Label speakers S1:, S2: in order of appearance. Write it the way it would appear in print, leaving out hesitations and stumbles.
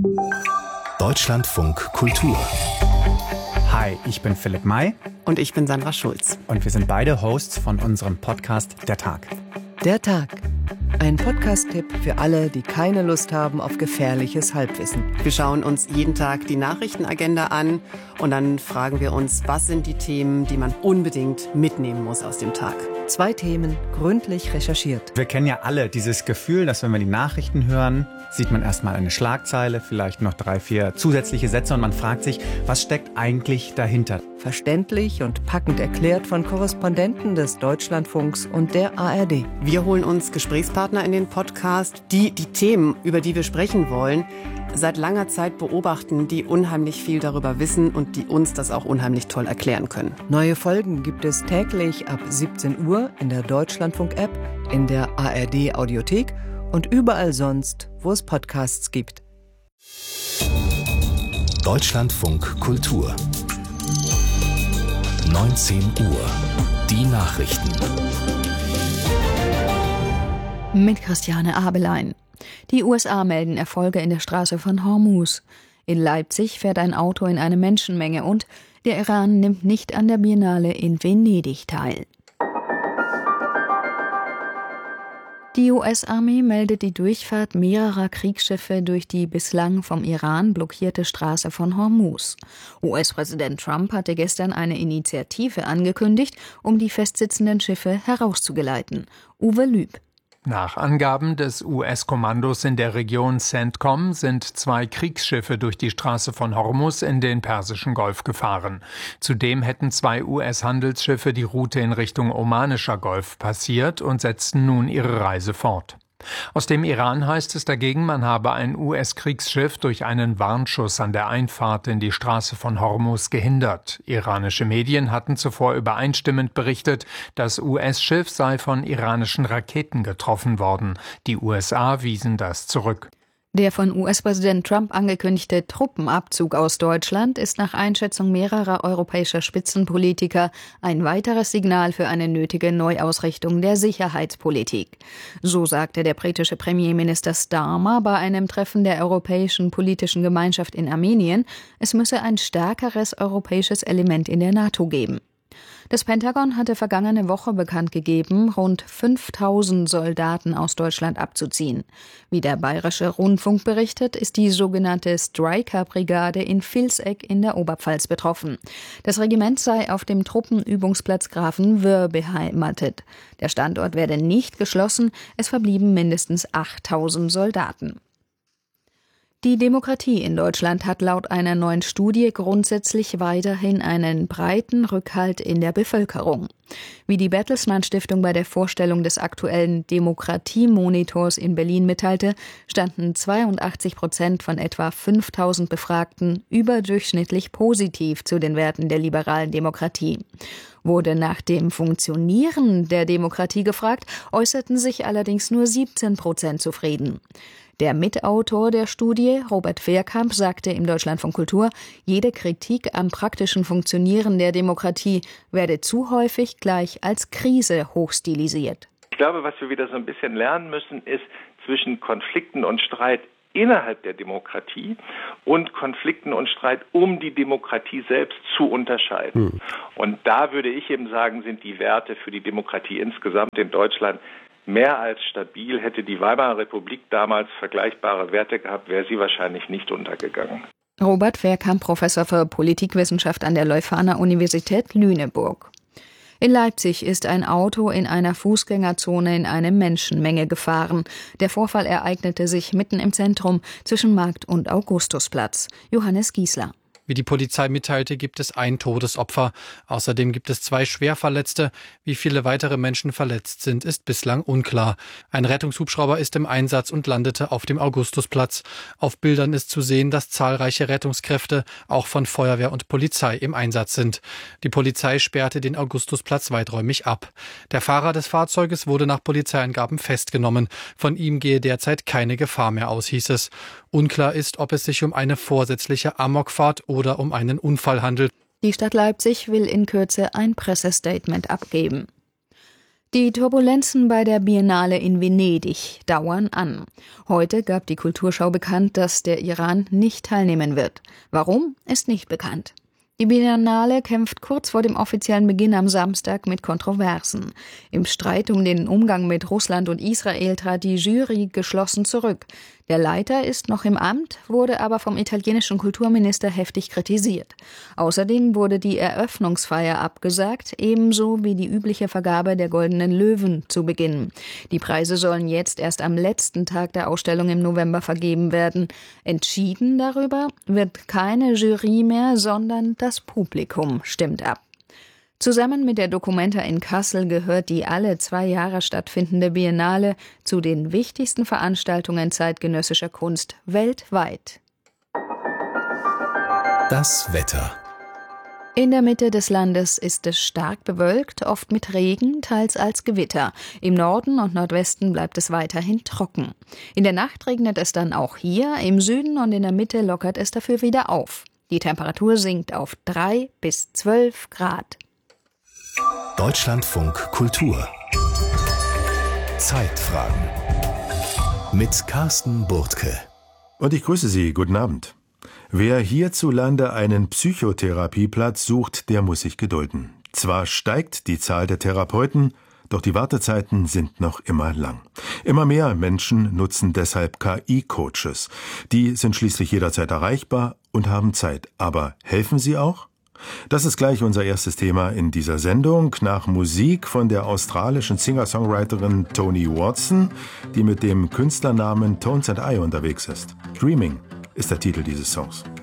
S1: Deutschlandfunk Kultur.
S2: Hi, ich bin Philipp May.
S3: Und ich bin Sandra Schulz.
S2: Und wir sind beide Hosts von unserem Podcast Der Tag.
S4: Der Tag. Ein Podcast-Tipp für alle, die keine Lust haben auf gefährliches Halbwissen.
S3: Wir schauen uns jeden Tag die Nachrichtenagenda an und dann fragen wir uns, was sind die Themen, die man unbedingt mitnehmen muss aus dem Tag.
S4: 2 Themen, gründlich recherchiert.
S2: Wir kennen ja alle dieses Gefühl, dass wenn wir die Nachrichten hören, sieht man erstmal eine Schlagzeile, vielleicht noch 3, 4 zusätzliche Sätze und man fragt sich, was steckt eigentlich dahinter?
S4: Verständlich und packend erklärt von Korrespondenten des Deutschlandfunks und der ARD.
S3: Wir holen uns Gesprächspartner in den Podcast, die Themen, über die wir sprechen wollen, seit langer Zeit beobachten, die unheimlich viel darüber wissen und die uns das auch unheimlich toll erklären können.
S4: Neue Folgen gibt es täglich ab 17 Uhr in der Deutschlandfunk-App, in der ARD-Audiothek und überall sonst, wo es Podcasts gibt.
S1: Deutschlandfunk Kultur. 19 Uhr. Die Nachrichten.
S5: Mit Christiane Abelein. Die USA melden Erfolge in der Straße von Hormuz. In Leipzig fährt ein Auto in eine Menschenmenge und der Iran nimmt nicht an der Biennale in Venedig teil. Die US-Armee meldet die Durchfahrt mehrerer Kriegsschiffe durch die bislang vom Iran blockierte Straße von Hormuz. US-Präsident Trump hatte gestern eine Initiative angekündigt, um die festsitzenden Schiffe herauszugeleiten. Uwe Lüb.
S6: Nach Angaben des US-Kommandos in der Region CENTCOM sind 2 Kriegsschiffe durch die Straße von Hormuz in den Persischen Golf gefahren. Zudem hätten 2 US-Handelsschiffe die Route in Richtung Omanischer Golf passiert und setzten nun ihre Reise fort. Aus dem Iran heißt es dagegen, man habe ein US-Kriegsschiff durch einen Warnschuss an der Einfahrt in die Straße von Hormuz gehindert. Iranische Medien hatten zuvor übereinstimmend berichtet, das US-Schiff sei von iranischen Raketen getroffen worden. Die USA wiesen das zurück.
S5: Der von US-Präsident Trump angekündigte Truppenabzug aus Deutschland ist nach Einschätzung mehrerer europäischer Spitzenpolitiker ein weiteres Signal für eine nötige Neuausrichtung der Sicherheitspolitik. So sagte der britische Premierminister Starmer bei einem Treffen der Europäischen Politischen Gemeinschaft in Armenien, es müsse ein stärkeres europäisches Element in der NATO geben. Das Pentagon hatte vergangene Woche bekannt gegeben, rund 5.000 Soldaten aus Deutschland abzuziehen. Wie der Bayerische Rundfunk berichtet, ist die sogenannte Stryker-Brigade in Vilseck in der Oberpfalz betroffen. Das Regiment sei auf dem Truppenübungsplatz Grafenwöhr beheimatet. Der Standort werde nicht geschlossen, es verblieben mindestens 8.000 Soldaten. Die Demokratie in Deutschland hat laut einer neuen Studie grundsätzlich weiterhin einen breiten Rückhalt in der Bevölkerung. Wie die Bertelsmann Stiftung bei der Vorstellung des aktuellen Demokratiemonitors in Berlin mitteilte, standen 82% von etwa 5.000 Befragten überdurchschnittlich positiv zu den Werten der liberalen Demokratie. Wurde nach dem Funktionieren der Demokratie gefragt, äußerten sich allerdings nur 17% zufrieden. Der Mitautor der Studie, Robert Fehrkamp, sagte im Deutschlandfunk Kultur, jede Kritik am praktischen Funktionieren der Demokratie werde zu häufig gleich als Krise hochstilisiert.
S7: Ich glaube, was wir wieder so ein bisschen lernen müssen, ist zwischen Konflikten und Streit innerhalb der Demokratie und Konflikten und Streit um die Demokratie selbst zu unterscheiden. Und da würde ich eben sagen, sind die Werte für die Demokratie insgesamt in Deutschland mehr als stabil. Hätte die Weimarer Republik damals vergleichbare Werte gehabt, wäre sie wahrscheinlich nicht untergegangen.
S5: Robert Fehrkamp, Professor für Politikwissenschaft an der Leuphana Universität Lüneburg. In Leipzig ist ein Auto in einer Fußgängerzone in eine Menschenmenge gefahren. Der Vorfall ereignete sich mitten im Zentrum zwischen Markt und Augustusplatz. Johannes Giesler.
S8: Wie die Polizei mitteilte, gibt es ein Todesopfer. Außerdem gibt es 2 Schwerverletzte. Wie viele weitere Menschen verletzt sind, ist bislang unklar. Ein Rettungshubschrauber ist im Einsatz und landete auf dem Augustusplatz. Auf Bildern ist zu sehen, dass zahlreiche Rettungskräfte, auch von Feuerwehr und Polizei, im Einsatz sind. Die Polizei sperrte den Augustusplatz weiträumig ab. Der Fahrer des Fahrzeuges wurde nach Polizeiangaben festgenommen. Von ihm gehe derzeit keine Gefahr mehr aus, hieß es. Unklar ist, ob es sich um eine vorsätzliche Amokfahrt oder um einen Unfall handelt.
S5: Die Stadt Leipzig will in Kürze ein Pressestatement abgeben. Die Turbulenzen bei der Biennale in Venedig dauern an. Heute gab die Kulturschau bekannt, dass der Iran nicht teilnehmen wird. Warum, ist nicht bekannt. Die Biennale kämpft kurz vor dem offiziellen Beginn am Samstag mit Kontroversen. Im Streit um den Umgang mit Russland und Israel trat die Jury geschlossen zurück. Der Leiter ist noch im Amt, wurde aber vom italienischen Kulturminister heftig kritisiert. Außerdem wurde die Eröffnungsfeier abgesagt, ebenso wie die übliche Vergabe der Goldenen Löwen zu Beginn. Die Preise sollen jetzt erst am letzten Tag der Ausstellung im November vergeben werden. Entschieden darüber wird keine Jury mehr, sondern das Publikum stimmt ab. Zusammen mit der Documenta in Kassel gehört die alle 2 Jahre stattfindende Biennale zu den wichtigsten Veranstaltungen zeitgenössischer Kunst weltweit.
S1: Das Wetter.
S5: In der Mitte des Landes ist es stark bewölkt, oft mit Regen, teils als Gewitter. Im Norden und Nordwesten bleibt es weiterhin trocken. In der Nacht regnet es dann auch hier, im Süden und in der Mitte lockert es dafür wieder auf. Die Temperatur sinkt auf 3 bis 12 Grad.
S1: Deutschlandfunk Kultur. Zeitfragen. Mit Carsten Burtke.
S9: Und ich grüße Sie, guten Abend. Wer hierzulande einen Psychotherapieplatz sucht, der muss sich gedulden. Zwar steigt die Zahl der Therapeuten, doch die Wartezeiten sind noch immer lang. Immer mehr Menschen nutzen deshalb KI-Coaches. Die sind schließlich jederzeit erreichbar und haben Zeit. Aber helfen sie auch? Das ist gleich unser erstes Thema in dieser Sendung, nach Musik von der australischen Singer-Songwriterin Toni Watson, die mit dem Künstlernamen Tones and I unterwegs ist. Dreaming ist der Titel dieses Songs.